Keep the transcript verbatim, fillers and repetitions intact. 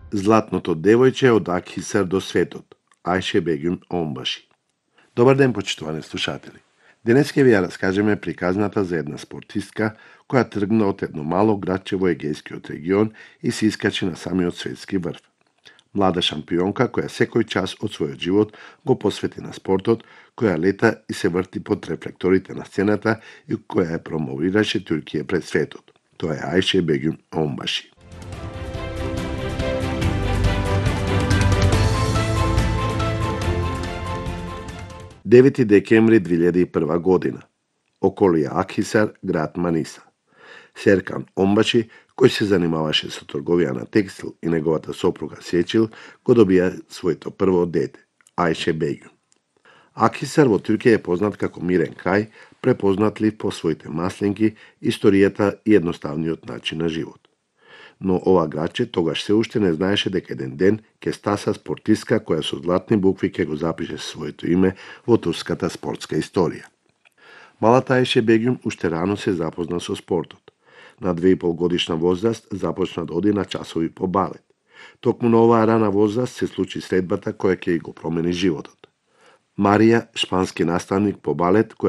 Златното девојче од Акхисар до светот, Ајше Бегум Омбаши. Добар ден, почитувани слушатели. Денес ќе ви ја раскажеме приказната за една спортистка која тргна од едно мало градче во Егејскиот регион и се искачи на самиот светски врв. Млада шампионка која секој час од својот живот го посвети на спортот, која лета и се врти под рефлекторите на сцената и која ја промовираше Туркија пред светот. Тоа е Ајше Бегум Омбаши. девети декември две илјади и прва година. Околија Акхисар, град Маниса. Серкан Омбаши, кој се занимаваше со трговија на текстил и неговата сопруга Сечил, го добија своето прво дете, Ајше Бегум. Акхисар во Туркија е познат како мирен крај, препознатлив по своите масленки, историјата и едноставниот начин на живот. Но ова градче тогаш се уште не знаеше дека еден ден ќе стаса спортистка која со златни букви ќе го запише своето име во турската спортска историја. Малата Ајше Бегум уште рано се запозна со спортот. На две и пол годишна возраст започна да оди на часови по балет. Токму на оваа рана возраст се случи средбата која ќе го промени животот. Марија, шпански наставник по балет, која